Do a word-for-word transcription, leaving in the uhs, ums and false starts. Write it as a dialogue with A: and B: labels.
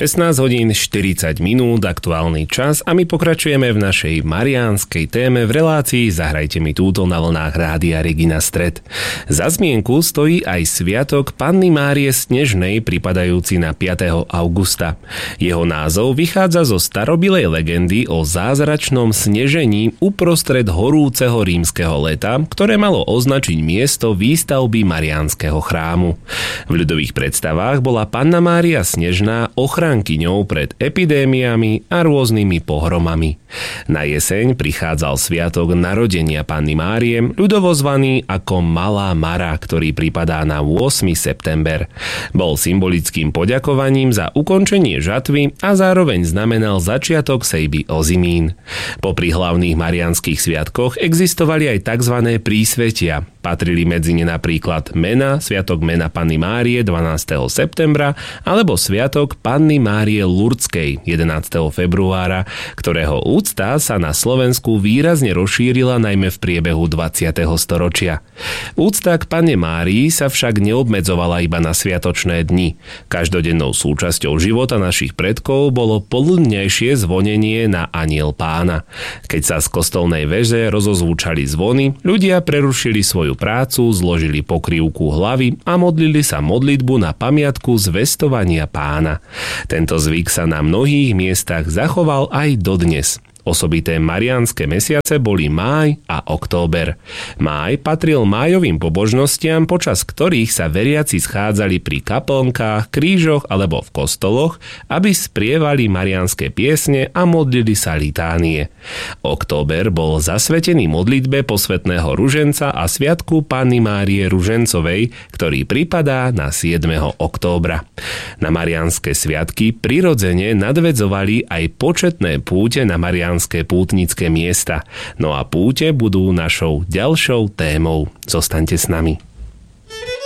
A: šestnásť hodín štyridsať minút aktuálny čas a my pokračujeme v našej mariánskej téme v relácii Zahrajte mi túto na vlnách Rádia Regina Stred. Za zmienku stojí aj sviatok Panny Márie Snežnej pripadajúci na piateho augusta. Jeho názov vychádza zo starobilej legendy o zázračnom snežení uprostred horúceho rímskeho leta, ktoré malo označiť miesto výstavby mariánskeho chrámu. V ľudových predstavách bola Panna Mária Snežná ochránkyňou pred epidémiami a rôznymi pohromami. Na jeseň prichádzal sviatok narodenia Panny Márie, ľudovo zvaný ako Malá Mara, ktorý pripadá na ôsmy september. Bol symbolickým poďakovaním za ukončenie žatvy a zároveň znamenal začiatok sejby ozimín. Popri hlavných mariánskych sviatkoch existovali aj tzv. Prísvetia. Patrili medzi ne napríklad mena, sviatok mena Panny Márie dvanásteho septembra alebo sviatok Panny Márie Lurdskej jedenásteho februára, ktorého úcta sa na Slovensku výrazne rozšírila najmä v priebehu dvadsiateho storočia. Úcta k Panne Márii sa však neobmedzovala iba na sviatočné dni. Každodennou súčasťou života našich predkov bolo poludnejšie zvonenie na Anjel Pána. Keď sa z kostolnej veže rozozvúčali zvony, ľudia prerušili svoju prácu, zložili pokrývku hlavy a modlili sa modlitbu na pamiatku zvestovania Pána. Tento zvyk sa na mnohých miestach zachoval aj dodnes. Osobité mariánske mesiace boli máj a október. Máj patril májovým pobožnostiam, počas ktorých sa veriaci schádzali pri kaplnkách, krížoch alebo v kostoloch, aby sprievali mariánske piesne a modlili sa litánie. Október bol zasvetený modlitbe posvätného ruženca a sviatku Panny Márie Ružencovej, ktorý pripadá na siedmeho októbra. Na mariánske sviatky prirodzene nadvedzovali aj početné púte na mariánske pútnické miesta. No a púte budú našou ďalšou témou. Zostaňte s nami.